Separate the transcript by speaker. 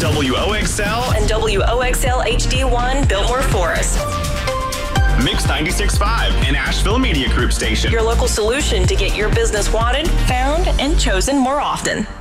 Speaker 1: WOXL
Speaker 2: and WOXL HD1 Biltmore Forest.
Speaker 1: Mix 96.5, an Asheville Media Group station.
Speaker 2: Your local solution to get your business wanted, found, and chosen more often.